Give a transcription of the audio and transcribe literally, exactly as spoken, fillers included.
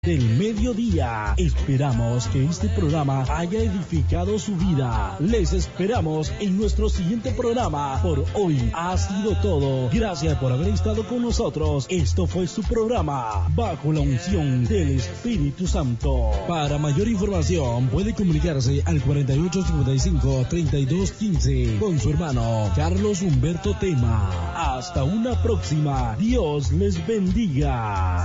Del mediodía. Esperamos que este programa haya edificado su vida. Les esperamos en nuestro siguiente programa. Por hoy ha sido todo. Gracias por haber estado con nosotros. Esto fue su programa Bajo la unción del Espíritu Santo. Para mayor información puede comunicarse al cuarenta y ocho cincuenta y cinco treinta y dos quince con su hermano Carlos Humberto Tema. Hasta una próxima. Dios les bendiga.